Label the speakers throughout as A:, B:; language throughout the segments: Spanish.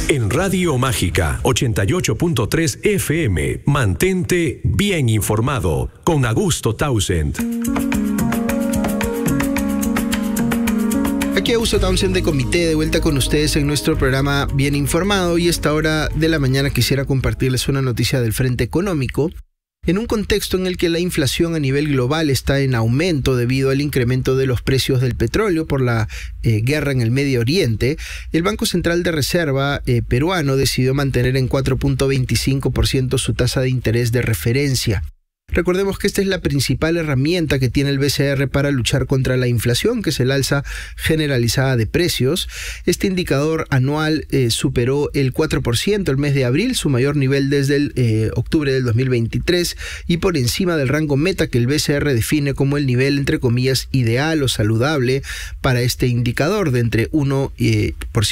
A: En Radio Mágica 88.3 FM, mantente bien informado con Augusto Townsend.
B: Aquí Augusto Townsend de Comité, de vuelta con ustedes en nuestro programa Bien Informado, y a esta hora de la mañana quisiera compartirles una noticia del frente económico. En un contexto en el que la inflación a nivel global está en aumento debido al incremento de los precios del petróleo por la guerra en el Medio Oriente, el Banco Central de Reserva peruano decidió mantener en 4.25% su tasa de interés de referencia. Recordemos que esta es la principal herramienta que tiene el BCR para luchar contra la inflación, que es el alza generalizada de precios. Este indicador anual superó el 4% el mes de abril, su mayor nivel desde el octubre del 2023, y por encima del rango meta que el BCR define como el nivel, entre comillas, ideal o saludable para este indicador, de entre 1% y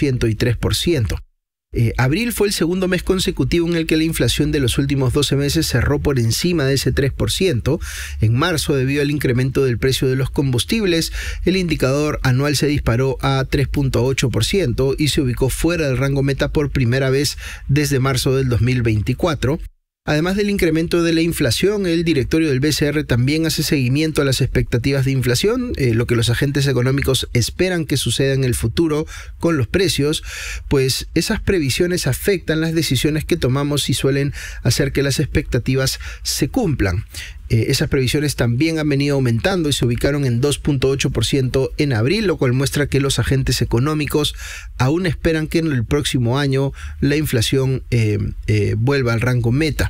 B: 3%. Abril fue el segundo mes consecutivo en el que la inflación de los últimos 12 meses cerró por encima de ese 3%. En marzo, debido al incremento del precio de los combustibles, el indicador anual se disparó a 3.8% y se ubicó fuera del rango meta por primera vez desde marzo del 2024. Además del incremento de la inflación, el directorio del BCR también hace seguimiento a las expectativas de inflación, lo que los agentes económicos esperan que suceda en el futuro con los precios, pues esas previsiones afectan las decisiones que tomamos y suelen hacer que las expectativas se cumplan. Esas previsiones también han venido aumentando y se ubicaron en 2.8% en abril, lo cual muestra que los agentes económicos aún esperan que en el próximo año la inflación vuelva al rango meta.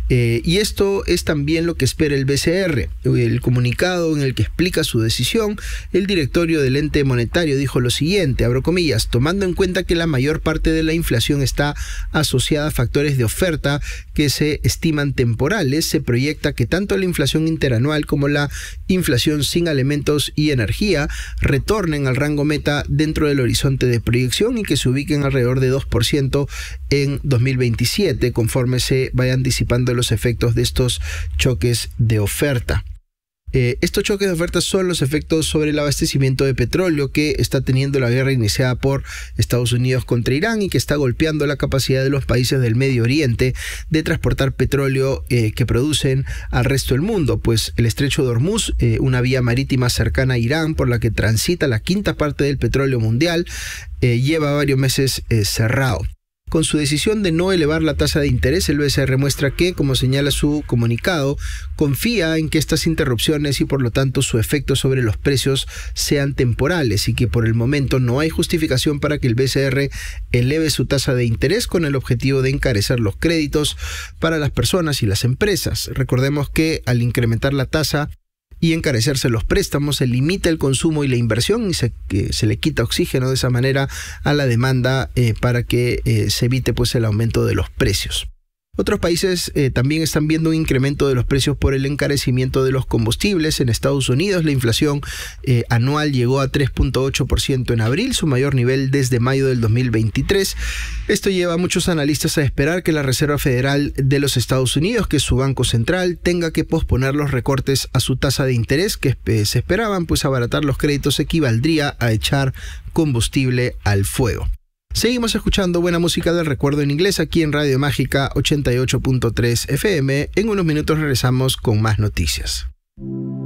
B: Y esto es también lo que espera el BCR. El comunicado en el que explica su decisión, el directorio del ente monetario dijo lo siguiente, abro comillas: tomando en cuenta que la mayor parte de la inflación está asociada a factores de oferta que se estiman temporales, se proyecta que tanto la inflación interanual como la inflación sin alimentos y energía retornen al rango meta dentro del horizonte de proyección y que se ubiquen alrededor de 2% en 2027, conforme se vayan disipando los efectos de estos choques de oferta. Estos choques de oferta son los efectos sobre el abastecimiento de petróleo que está teniendo la guerra iniciada por Estados Unidos contra Irán y que está golpeando la capacidad de los países del Medio Oriente de transportar petróleo que producen al resto del mundo, pues el estrecho de Hormuz, una vía marítima cercana a Irán por la que transita la quinta parte del petróleo mundial, lleva varios meses cerrado. Con su decisión de no elevar la tasa de interés, el BCR muestra que, como señala su comunicado, confía en que estas interrupciones y por lo tanto su efecto sobre los precios sean temporales y que por el momento no hay justificación para que el BCR eleve su tasa de interés con el objetivo de encarecer los créditos para las personas y las empresas. Recordemos que al incrementar la tasa y encarecerse los préstamos, se limita el consumo y la inversión y se le quita oxígeno de esa manera a la demanda para que se evite pues el aumento de los precios. Otros países también están viendo un incremento de los precios por el encarecimiento de los combustibles. En Estados Unidos la inflación anual llegó a 3.8% en abril, su mayor nivel desde mayo del 2023. Esto lleva a muchos analistas a esperar que la Reserva Federal de los Estados Unidos, que es su banco central, tenga que posponer los recortes a su tasa de interés que se esperaban, pues abaratar los créditos equivaldría a echar combustible al fuego. Seguimos escuchando buena música del recuerdo en inglés aquí en Radio Mágica 88.3 FM. En unos minutos regresamos con más noticias.